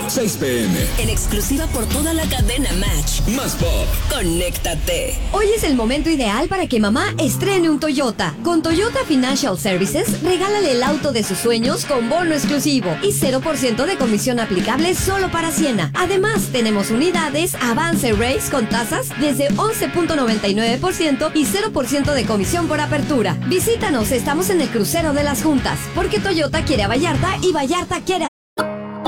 6 p.m. En exclusiva por toda la cadena Match. Más pop. Conéctate. Hoy es el momento ideal para que mamá estrene un Toyota. Con Toyota Financial Services, regálale el auto de sus sueños con bono exclusivo y 0% de comisión aplicable solo para Siena. Además, tenemos unidades Avance Race con tasas desde 11.99% y 0% de comisión por apertura. Visítanos, estamos en el crucero de las Juntas, porque Toyota quiere a Vallarta y Vallarta quiere